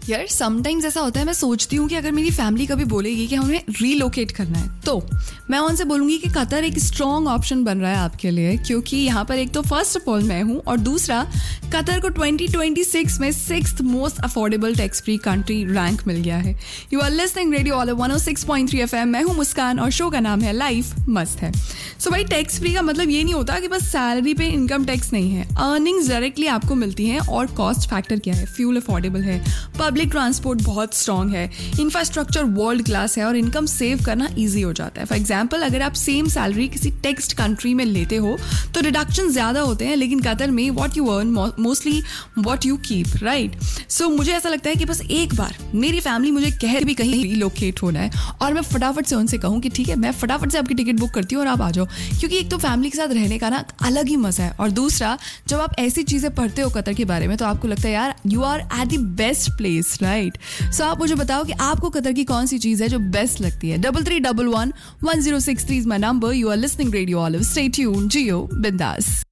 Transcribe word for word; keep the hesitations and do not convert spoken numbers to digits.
यार समटाइम्स ऐसा होता है, मैं सोचती हूँ कि अगर मेरी फैमिली कभी बोलेगी कि हमें रीलोकेट करना है तो मैं उनसे बोलूँगी कि कतर एक स्ट्रॉन्ग ऑप्शन बन रहा है आपके लिए, क्योंकि यहाँ पर एक तो फर्स्ट ऑफ ऑल मैं हूँ और दूसरा कतर को ट्वेंटी ट्वेंटी सिक्स में sixth most affordable tax free country rank मिल गया है। You are listening radio all one O six point three F M. मैं हूँ मुस्कान और शो का नाम है लाइफ मस्त है। सो so भाई टैक्स फ्री का मतलब ये नहीं होता कि बस सैलरी पे इनकम टैक्स नहीं है, अर्निंग्स डायरेक्टली आपको मिलती हैं और कॉस्ट फैक्टर क्या है, फ्यूल अफोर्डेबल है, पब्लिक ट्रांसपोर्ट बहुत स्ट्रॉन्ग है, इंफ्रास्ट्रक्चर वर्ल्ड क्लास है और इनकम सेव करना ईजी हो जाता है। फॉर एग्जाम्पल अगर आप सेम सैलरी किसी टेक्स्ट कंट्री में लेते हो तो डिडक्शन ज़्यादा होते हैं, लेकिन कतर में what you earn mostly what you keep, right. सो मुझे ऐसा लगता है कि बस एक बार मेरी फैमिली मुझे कहे भी कहीं रिलोकेट होना है और मैं फटाफट से उनसे कहूँ कि ठीक है मैं फटाफट से आपकी टिकट बुक करती हूँ और आप आ जाओ, क्योंकि एक तो फैमिली के साथ रहने का ना अलग ही मजा है और दूसरा जब आप ऐसी चीजें पढ़ते हो कतर के बारे में तो आपको लगता है यार you are at the best place, right. सो आप मुझे बताओ कि आपको कतर की कौन सी चीज है जो बेस्ट लगती है। Double three double one one zero six three is my number. You are listening radio olive. Stay tuned, जियो बिंदास।